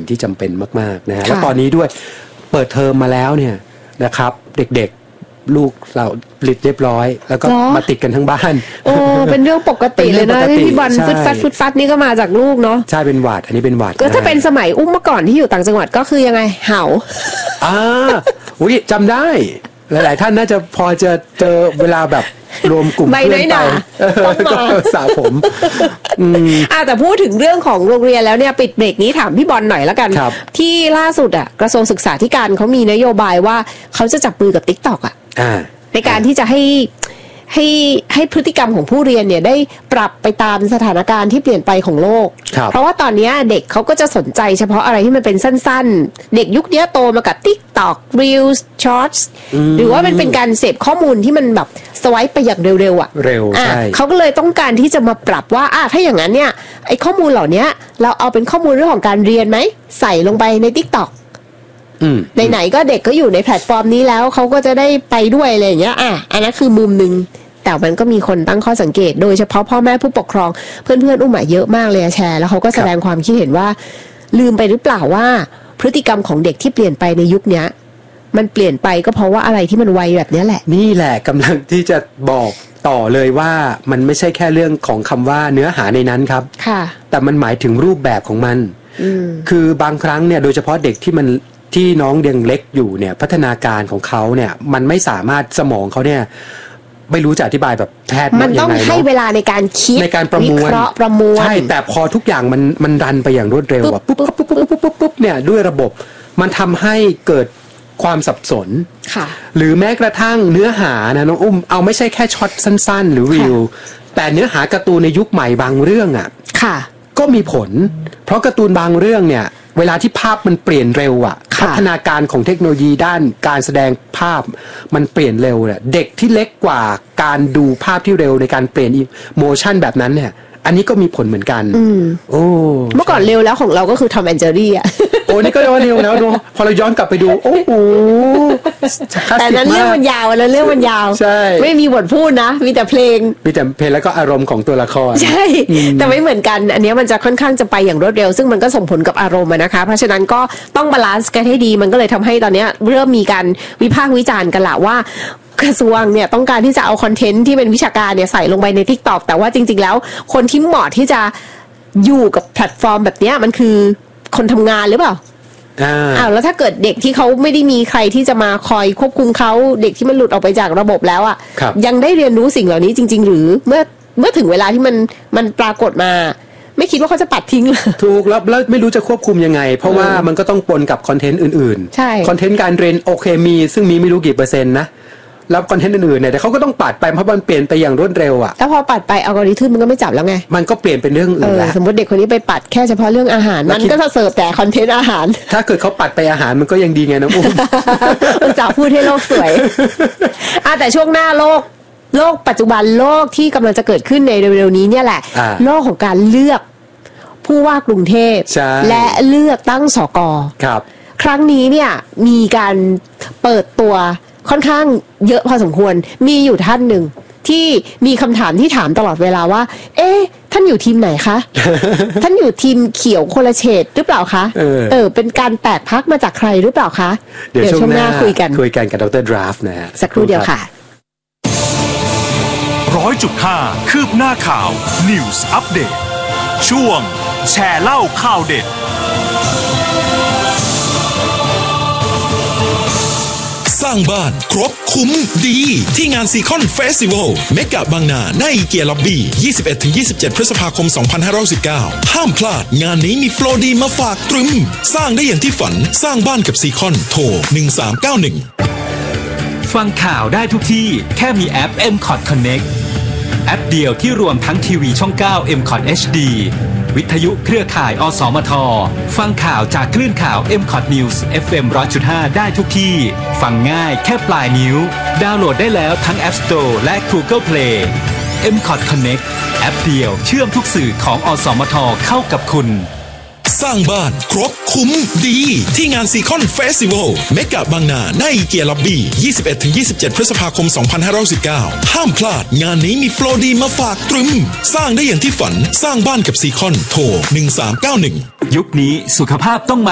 ที่จำเป็นมากๆนะฮะแล้วตอนนี้ด้วยเปิดเทอมมาแล้วเนี่ยนะครับเด็กๆลูกเราผลิตเรียบร้อยแล้วก็มาติดกันทั้งบ้านโอ้เป็นเรื่องปกติเลยนะที่พี่บอลฟึดฟัดนี่ก็มาจากลูกเนาะใช่เป็นหวัดอันนี้เป็นหวัดก็ถ้าเป็นสมัยอุ้มเมื่อก่อนที่อยู่ต่างจังหวัดก็คือยังไงเห่าอุ้ยจำได้หลายๆท่านน่าจะพอจะเจอเวลาแบบรวมกลุ่มเพื่อนไปก็สระผมแต่พูดถึงเรื่องของโรงเรียนแล้วเนี่ยปิดเบรกนี้ถามพี่บอลหน่อยแล้วกันที่ล่าสุดกระทรวงศึกษาธิการเขามีนโยบายว่าเขาจะจับมือกับ TikTok ในการที่จะให้พฤติกรรมของผู้เรียนเนี่ยได้ปรับไปตามสถานการณ์ที่เปลี่ยนไปของโลกเพราะว่าตอนนี้เด็กเขาก็จะสนใจเฉพาะอะไรที่มันเป็นสั้นๆเด็กยุคนี้โตมากับ TikTok Reels Shorts หรือว่ามันเป็นการเสพข้อมูลที่มันแบบสไวป์ไปอย่างเร็วเร็วใช่เขาก็เลยต้องการที่จะมาปรับว่าถ้าอย่างนั้นเนี่ยไอ้ข้อมูลเหล่านี้เราเอาเป็นข้อมูลเรื่องของการเรียนไหมใส่ลงไปใน TikTokไหนๆก็เด็กก็อยู่ในแพลตฟอร์มนี้แล้วเขาก็จะได้ไปด้วยอะไรอย่างเงี้ยอันนั้นคือมุมนึงแต่มันก็มีคนตั้งข้อสังเกตโดยเฉพาะพ่อแม่ผู้ปกครองเพื่อนๆอุ้มเยอะมากเลยแชร์แล้วเขาก็แสดงความคิดเห็นว่าลืมไปหรือเปล่าว่าพฤติกรรมของเด็กที่เปลี่ยนไปในยุคนี้มันเปลี่ยนไปก็เพราะว่าอะไรที่มันไวแบบนี้แหละนี่แหละกำลังที่จะบอกต่อเลยว่ามันไม่ใช่แค่เรื่องของคำว่าเนื้อหาในนั้นครับแต่มันหมายถึงรูปแบบของมันคือบางครั้งเนี่ยโดยเฉพาะเด็กที่น้องยังเล็กอยู่เนี่ยพัฒนาการของเขาเนี่ยมันไม่สามารถสมองเขาเนี่ยไม่รู้จะอธิบายแบบแพทย์มันต้องให้เวลาในการคิดในการประมวลใช่แต่พอทุกอย่างมันรันไปอย่างรวดเร็วปุ๊บเนี่ยด้วยระบบมันทำให้เกิดความสับสนหรือแม้กระทั่งเนื้อหานะน้องอุ้มเอาไม่ใช่แค่ช็อตสั้นๆหรือรีวแต่เนื้อหาการ์ตูนในยุคใหม่บางเรื่องก็มีผลเพราะการ์ตูนบางเรื่องเนี่ยเวลาที่ภาพมันเปลี่ยนเร็วพัฒนาการของเทคโนโลยีด้านการแสดงภาพมันเปลี่ยนเร็วเนี่ยเด็กที่เล็กกว่าการดูภาพที่เร็วในการเปลี่ยนโมชั่นแบบนั้นเนี่ยอันนี้ก็มีผลเหมือนกันเมื่อก่อนเร็วแล้วของเราก็คือทอมแอนด์เจอรี่นี่ก็เร็วแล้วเนาะพอเราย้อนกลับไปดูโอ้โหแต่นั้นเรื่องมันยาวแล้วเรื่องมันยาวไม่มีบทพูดนะมีแต่เพลงแล้วก็อารมณ์ของตัวละครใช่แต่ไม่เหมือนกันอันนี้มันจะค่อนข้างจะไปอย่างรวดเร็วซึ่งมันก็ส่งผลกับอารมณ์นะคะเพราะฉะนั้นก็ต้องบาลานซ์กันให้ดีมันก็เลยทำให้ตอนนี้เริ่มมีการวิพากษ์วิจารณ์กันละว่ากระทรวงเนี่ยต้องการที่จะเอาคอนเทนต์ที่เป็นวิชาการเนี่ยใส่ลงไปใน TikTok แต่ว่าจริงๆแล้วคนที่เหมาะที่จะอยู่กับแพลตฟอร์มแบบนี้มันคือคนทำงานหรือเปล่าแล้วถ้าเกิดเด็กที่เขาไม่ได้มีใครที่จะมาคอยควบคุมเขาเด็กที่มันหลุดออกไปจากระบบแล้วยังได้เรียนรู้สิ่งเหล่านี้จริงๆหรือเมื่อถึงเวลาที่มันปรากฏมาไม่คิดว่าเขาจะปัดทิ้งเลยถูกแล้วไม่รู้จะควบคุมยังไงเพราะว่ามันก็ต้องปนกับคอนเทนต์อื่นๆใช่คอนเทนต์การเรียนโอเคมีซึ่งมีไม่รู้กี่เปอร์เซ็นต์นะแล้วคอนเทนต์อื่นๆเนี่ยแต่เขาก็ต้องปัดไปเพราะมันเปลี่ยนไปอย่างรวดเร็วแล้วพอปัดไปอัลกอริทึมมันก็ไม่จับแล้วไงมันก็เปลี่ยนเป็นเรื่องอื่นแล้วสมมติเด็กคนนี้ไปปัดแค่เฉพาะเรื่องอาหารมันก็จะเสิร์ฟแต่คอนเทนต์อาหารถ้าเกิดเขาปัดไปอาหารมันก็ยังดีไงน้องอุ้มจะพูดให้โลกสวยแต่ช่วงหน้าโลกปัจจุบันโลกที่กำลังจะเกิดขึ้นในเร็วๆนี้เนี่ยแหละโลกของการเลือกผู้ว่ากรุงเทพและเลือกตั้งสก.ครั้งนี้เนี่ยมีการเปิดตัวค่อนข้างเยอะพอสมควรมีอยู่ท่านหนึ่งที่มีคำถามที่ถามตลอดเวลาว่าท่านอยู่ทีมไหนคะ ท่านอยู่ทีมเขียวคนละเฉดหรือเปล่าคะเป็นการแตกพรรคมาจากใครหรือเปล่าคะเดี๋ยวช่วงหน้าคุยกันกับดร.ดราฟนะฮะสักครู่เดียวค่ะ 100.5 คืบหน้าข่าว News Update ช่วงแชร์เล่าข่าวเด็ดสร้างบ้านครบคุ้มดีที่งานซีคอนเฟสติวัลเมกะบางนาในเกียร์ล็อบบี้ 21-27 พฤษภาคม 2519 ห้ามพลาดงานนี้มีโปรดีมาฝากตรึมสร้างได้อย่างที่ฝันสร้างบ้านกับซีคอนโทร 1391 ฟังข่าวได้ทุกที่แค่มีแอป MCOT Connect แอปเดียวที่รวมทั้งทีวีช่อง 9 MCOT HD วิทยุเครือข่ายอสมทฟังข่าวจากคลื่นข่าว MCOT News FM 100.5 ได้ทุกที่ฟังง่ายแค่ปลายนิ้วดาวน์โหลดได้แล้วทั้ง App Store และ Google Play MCOT Connect แอปเดียวเชื่อมทุกสื่อของอสมทเข้ากับคุณสร้างบ้านครบคุ้มดีที่งานซีคอนเฟสติวัลเมกะบางนาในเกียร์ล็อบบี้ 21-27 พฤษภาคม 2519 ห้ามพลาดงานนี้มีโปรดีมาฝากตรึมสร้างได้อย่างที่ฝันสร้างบ้านกับซีคอนโทร 1391 ยุคนี้สุขภาพต้องมา